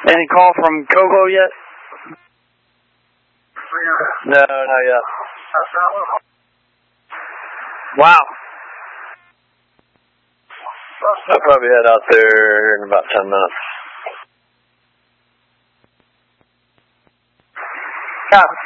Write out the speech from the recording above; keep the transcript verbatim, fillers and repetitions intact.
Any call from Coco yet? No, not yet. Wow. I'll probably head out there in about ten minutes. Copy.